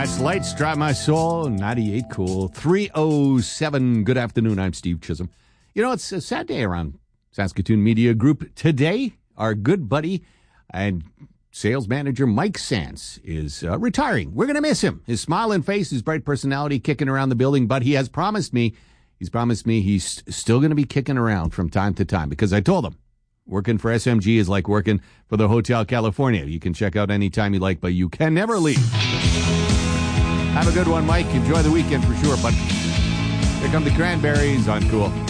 Last Lights Drive My Soul, 98 Cool, 307. Good afternoon, I'm Steve Chisholm. You know, it's a sad day around Saskatoon Media Group. Today, our good buddy and sales manager Mike Sands is retiring. We're going to miss him. His smiling face, his bright personality kicking around the building, but he has promised me he's still going to be kicking around from time to time because I told him working for SMG is like working for the Hotel California. You can check out anytime you like, but you can never leave. Have a good one, Mike. Enjoy the weekend for sure, but here come the Cranberries on Cool.